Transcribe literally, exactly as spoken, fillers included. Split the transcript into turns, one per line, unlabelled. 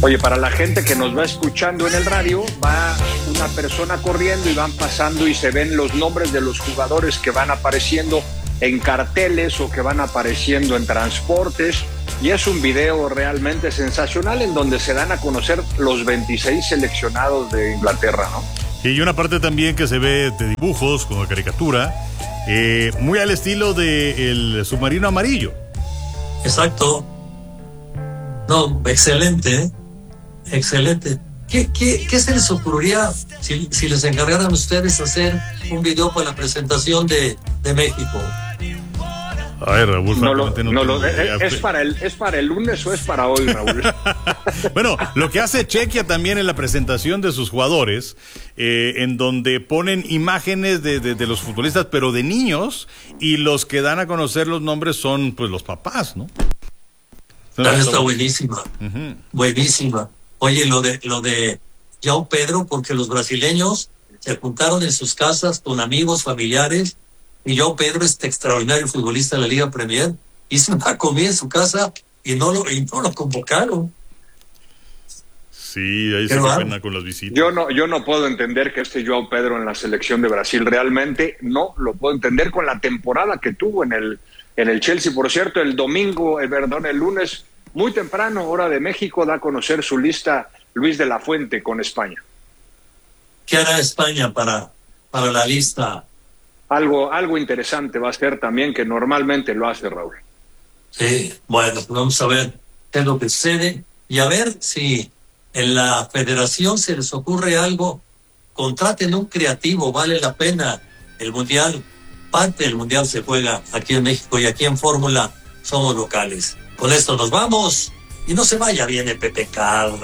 Oye, para la gente que nos va escuchando en el radio, va una persona corriendo y van pasando y se ven los nombres de los jugadores que van apareciendo en carteles o que van apareciendo en transportes, y es un video realmente sensacional en donde se dan a conocer los veintiséis seleccionados de Inglaterra, ¿no?
Y una parte también que se ve de dibujos, como caricatura, eh, muy al estilo del submarino amarillo.
Exacto. No, excelente, ¿eh? Excelente. ¿Qué, qué, qué se les ocurriría si, si les encargaran a ustedes hacer un video para la presentación de, de México?
A ver, Raúl,
no lo,
no
no lo, es, es, para el, ¿Es para el lunes o es para hoy, Raúl?
Bueno, lo que hace Chequia también en la presentación de sus jugadores, eh, en donde ponen imágenes de, de, de los futbolistas, pero de niños, y los que dan a conocer los nombres son, pues, los papás, ¿no?
Entonces, está buenísima, uh-huh. buenísima. Oye, lo de lo de João Pedro, porque los brasileños se juntaron en sus casas con amigos, familiares, y João Pedro, este extraordinario futbolista de la Liga Premier, hizo una comida en su casa y no lo, y no lo convocaron.
Sí, ahí se pena con las visitas.
Yo no, yo no puedo entender que esté João Pedro en la selección de Brasil. Realmente no lo puedo entender con la temporada que tuvo en el, en el Chelsea. Por cierto, el domingo, el, perdón, el lunes, muy temprano, hora de México, da a conocer su lista Luis de la Fuente con España.
¿Qué hará España para, para la lista?
Algo, algo interesante va a ser también, que normalmente lo hace Raúl.
Sí, bueno, pues vamos a ver qué es lo que sucede y a ver si en la federación se les ocurre algo. Contraten un creativo, vale la pena. El mundial, parte del mundial se juega aquí en México y aquí en Fórmula somos locales. Con esto nos vamos y no se vaya, viene Pepe Carda.